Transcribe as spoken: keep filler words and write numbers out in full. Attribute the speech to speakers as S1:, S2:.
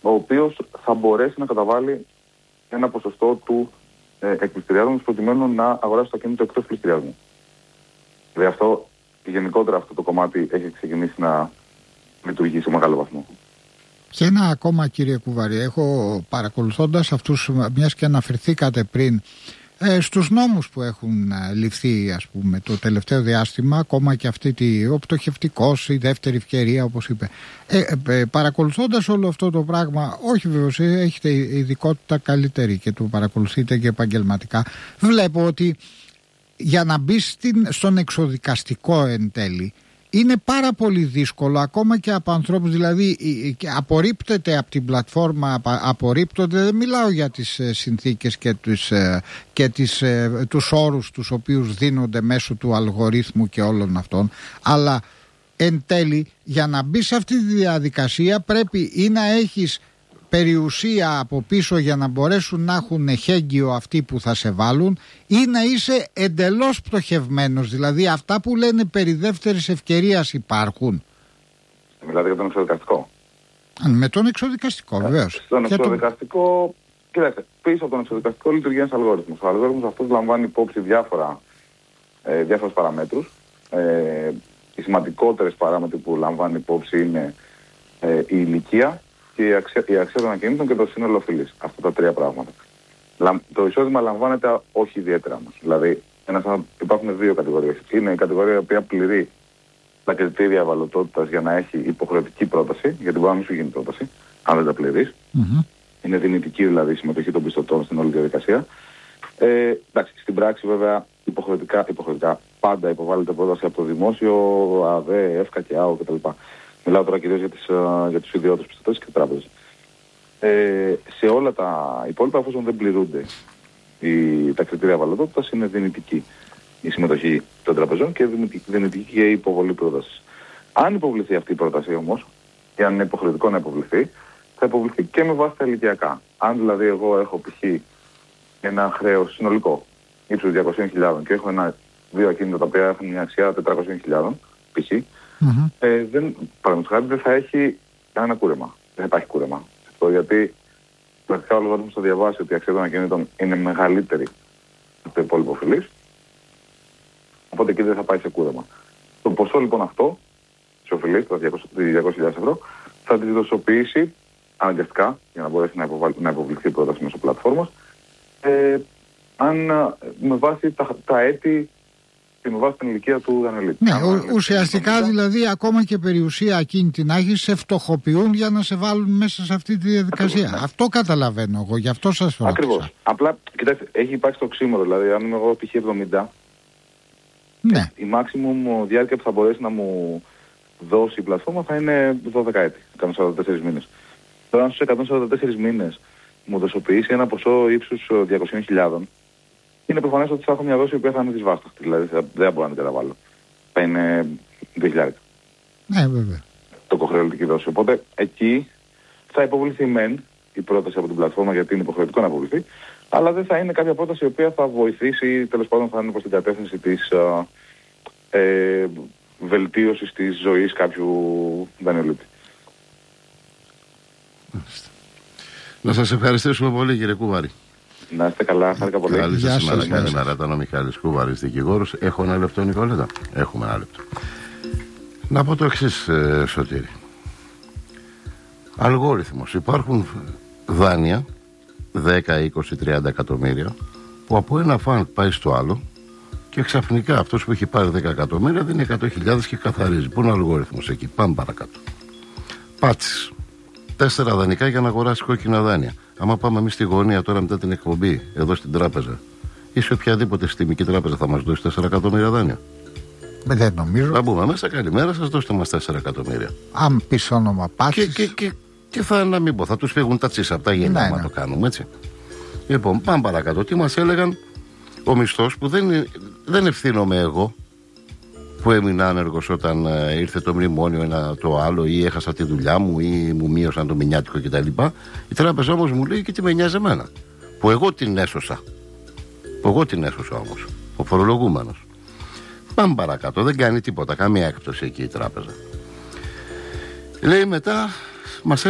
S1: ο οποίος θα μπορέσει να καταβάλει ένα ποσοστό του ε, εκπληστηριασμού προκειμένου να αγοράσει το ακίνητο εκτός πληστηριασμού. Δηλαδή αυτό, γενικότερα αυτό το κομμάτι έχει ξεκινήσει να λειτουργεί σε μεγάλο βαθμό.
S2: Και ένα ακόμα, κύριε Κουβαρή, έχω παρακολουθώντας αυτούς, μιας και αναφερθήκατε πριν, ε, στους νόμους που έχουν ε, ληφθεί, ας πούμε, το τελευταίο διάστημα, ακόμα και αυτή τη, ο πτωχευτικός, η δεύτερη ευκαιρία, όπως είπε. Ε, ε, παρακολουθώντας όλο αυτό το πράγμα, όχι βέβαιως, έχετε ειδικότητα καλύτερη και το παρακολουθείτε και επαγγελματικά, βλέπω ότι για να μπει στον εξοδικαστικό εν τέλει, είναι πάρα πολύ δύσκολο ακόμα και από ανθρώπους, δηλαδή απορρίπτεται από την πλατφόρμα, απορρίπτονται, δεν μιλάω για τις συνθήκες και, τους, και τις, τους όρους τους οποίους δίνονται μέσω του αλγορίθμου και όλων αυτών, αλλά εν τέλει για να μπει σε αυτή τη διαδικασία πρέπει ή να έχεις περιουσία από πίσω για να μπορέσουν να έχουν εχέγγυο αυτοί που θα σε βάλουν, ή να είσαι εντελώς πτωχευμένος, δηλαδή αυτά που λένε περί δεύτερης ευκαιρίας υπάρχουν.
S1: Μιλάτε για τον εξοδικαστικό.
S2: Με τον εξοδικαστικό, βεβαίως.
S1: Στον εξοδικαστικό, το... κοιτάξτε, πίσω από τον εξοδικαστικό λειτουργεί ένας αλγόριθμος. Ο αλγόριθμος αυτός λαμβάνει υπόψη διάφορα, ε, διάφορες παραμέτρους. Ε, οι σημαντικότερες παράμετροι που λαμβάνει υπόψη είναι ε, η ηλικία και η αξία, η αξία των ακινήτων και το σύνολο οφειλής. Αυτά τα τρία πράγματα. Το εισόδημα λαμβάνεται όχι ιδιαίτερα όμως. Δηλαδή, ένας, υπάρχουν δύο κατηγορίες. Είναι η κατηγορία η οποία πληρεί τα κριτήρια ευαλωτότητας για να έχει υποχρεωτική πρόταση, γιατί μπορεί να μην σου γίνει πρόταση, αν δεν τα πληρείς. Mm-hmm. Είναι δυνητική δηλαδή η συμμετοχή των πιστωτών στην όλη διαδικασία. Ε, εντάξει, στην πράξη βέβαια υποχρεωτικά, υποχρεωτικά πάντα υποβάλλεται πρόταση από το δημόσιο, ΑΔΕ, ΕΦΚΑ και ΑΟ κτλ. Μιλάω τώρα κυρίως για, τις, για τους ιδιώτες πιστωτές και τράπεζες. Ε, σε όλα τα υπόλοιπα, εφόσον δεν πληρούνται οι, τα κριτήρια ευαλωτότητας, είναι δυνητική η συμμετοχή των τραπεζών και δυνητική και η υποβολή πρότασης. Αν υποβληθεί αυτή η πρόταση όμως, και αν είναι υποχρεωτικό να υποβληθεί, θα υποβληθεί και με βάση τα ηλικιακά. Αν δηλαδή εγώ έχω π.χ. ένα χρέος συνολικό ύψους διακόσιες χιλιάδες και έχω ένα, δύο ακίνητα τα οποία έχουν μια αξία τετρακόσιες χιλιάδες π.χ. Mm-hmm. Ε, δεν, παραδείγματος δεν θα έχει κανένα κούρεμα. Δεν θα υπάρχει κούρεμα. Αυτό γιατί πρακτικά ο λογαριασμός θα διαβάσει ότι η αξία των ακινήτων είναι μεγαλύτερη από το υπόλοιπο οφειλής. Οπότε εκεί δεν θα πάει σε κούρεμα. Το ποσό λοιπόν αυτό, σε οφειλής, τα διακόσιες χιλιάδες ευρώ, θα τη δοσοποιήσει αναγκαστικά για να μπορέσει να, υποβάλει, να υποβληθεί η πρόταση μέσω πλατφόρμας, ε, αν με βάση τα, τα έτη και με βάση την ηλικία του δανειολήπτη.
S2: Ναι, ο, ουσιαστικά δηλαδή ακόμα και περιουσία ακίνητη να έχεις, σε φτωχοποιούν για να σε βάλουν μέσα σε αυτή τη διαδικασία. Ακριβώς, ναι. Αυτό καταλαβαίνω εγώ, γι' αυτό σας ρώτησα. Ακριβώς.
S1: Απλά, κοιτάξτε, έχει υπάρξει το οξύμορο, δηλαδή αν είμαι εγώ π.χ. εβδομήντα,
S2: ναι.
S1: η maximum διάρκεια που θα μπορέσει να μου δώσει η πλατφόρμα θα είναι δώδεκα έτη, εκατόν σαράντα τέσσερις μήνες. Τώρα αν στους εκατόν σαράντα τέσσερις μήνες μου δοσοποιήσει ένα ποσό ύψους διακόσιες χιλιάδες, είναι προφανές ότι θα έχω μια δόση η οποία θα είναι δυσβάσταχτη, δηλαδή θα, δεν μπορώ να την καταβάλω. Θα είναι δύο χιλιάδες.
S2: Ναι, βέβαια.
S1: Το υποχρεωτική δόση. Οπότε εκεί θα υποβληθεί μεν η πρόταση από την πλατφόρμα, γιατί είναι υποχρεωτικό να υποβληθεί, αλλά δεν θα είναι κάποια πρόταση η οποία θα βοηθήσει, τέλος πάντων θα είναι προς την κατεύθυνση της ε, βελτίωσης της ζωής κάποιου δανειολήπτη.
S3: Να σας ευχαριστήσουμε πολύ, κύριε Κουβαρή.
S1: Να είστε καλά, χάρηκα πολύ.
S3: Καλή σας ημέρα. Καλημέρα, ήταν ο Μιχάλης Κουβαρής, δικηγόρος. Έχω ένα λεπτό, Νικόλετα. Έχουμε ένα λεπτό. Να πω το εξής, ε, Σωτήρη. Αλγόριθμος. Υπάρχουν δάνεια δέκα, είκοσι, τριάντα εκατομμύρια που από ένα φαν πάει στο άλλο και ξαφνικά αυτός που έχει πάρει δέκα εκατομμύρια δίνει εκατό χιλιάδες και καθαρίζει. Πού είναι ο αλγόριθμος εκεί? Πάμε παρακάτω. Πάτσεις. Τέσσερα δανεικά για να αγοράσει κόκκινα δάνεια. Άμα πάμε εμείς στη γωνία τώρα μετά την εκπομπή, εδώ στην τράπεζα, ή σε οποιαδήποτε συστημική τράπεζα θα μας δώσει τέσσερα εκατομμύρια δάνεια?
S2: Δεν νομίζω.
S3: Θα μπούμε μέσα, καλημέρα σας, δώστε μας τέσσερα εκατομμύρια.
S2: Αν πεις όνομα Πάτσης.
S3: Και, και, και, και θα, να μην πω, θα τους φύγουν τα τσίσα από τα γένια, άμα ναι. το κάνουμε, έτσι. Λοιπόν, πάμε παρακάτω. Τι μας έλεγαν? Ο μισθός που δεν, δεν ευθύνομαι εγώ που έμεινα άνεργος όταν ε, ήρθε το μνημόνιο ένα το άλλο, ή έχασα τη δουλειά μου, ή μου μείωσαν το μηνιάτικο κτλ. Η τράπεζα όμως μου λέει και τι με νοιάζει εμένα. Που εγώ την έσωσα. Που εγώ την έσωσα όμως. Ο φορολογούμενος. Πάμε παρακάτω. Δεν κάνει τίποτα. Καμία έκπτωση εκεί η τράπεζα. Λέει μετά, μας